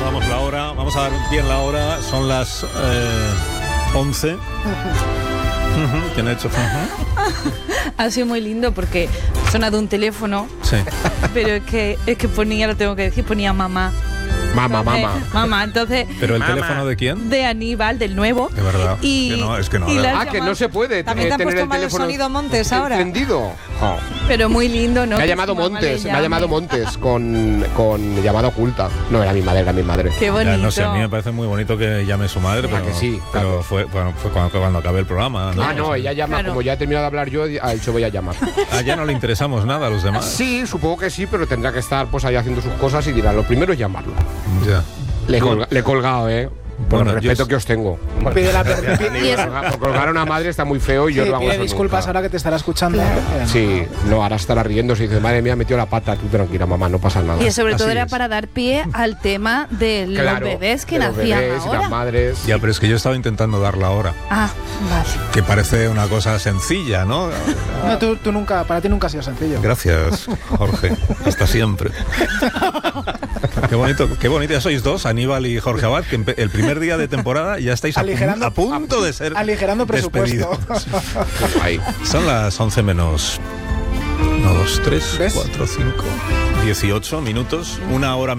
damos la hora, vamos a dar bien la hora, son las 11. ¿Quién ha hecho? Ha sido muy lindo porque ha sonado un teléfono, Sí. pero es que ponía, lo tengo que decir, ponía mamá. Mamá, entonces... ¿Pero el teléfono de quién? De Aníbal, del nuevo. De verdad. Y, que no, es que no. y ¿verdad? Que no se puede También te han tener puesto el mal el teléfono sonido Montes ahora. encendido. Oh. Pero muy lindo, ¿no? Me ha Que llamado su mamá Montes, le me ha llamado llame. Montes con llamada oculta. No, era mi madre. Qué bonito. Ya, no sé, a mí me parece muy bonito que llame su madre, pero, que sí, pero claro. fue cuando acabé el programa. No, ella llama, Claro. como ya he terminado de hablar yo, ha dicho voy a llamar. A ella no le interesamos nada a los demás. Sí, supongo que sí, pero tendrá que estar pues ahí haciendo sus cosas y dirá, lo primero es llamarlo. Ya. Le he colgado, por Bueno, el respeto yo- que os tengo. Pide la Por colgar a una madre está muy feo y yo no hago pide eso disculpas nunca. ahora que te estará escuchando. Sí, no, ahora estará riéndose y dice, madre mía, metió la pata. Tú tranquila, mamá, no pasa nada. Y sobre todo Así era es. para dar pie al tema de los Claro, bebés que de los nacían bebés y ahora. las madres. Ya, pero es que yo estaba intentando dar la hora, Ah, vale. que parece una cosa sencilla, ¿no? No, tú nunca, para ti nunca ha sido sencillo. Gracias, Jorge. Hasta siempre. Qué bonito. Ya sois dos, Aníbal y Jorge Abad, que el primer día de temporada ya estáis a punto de ser aligerando presupuesto. despedidos. Ahí. Son las 11 menos 1, 2, 3, ¿Ves? 4, 5, 18 minutos, una hora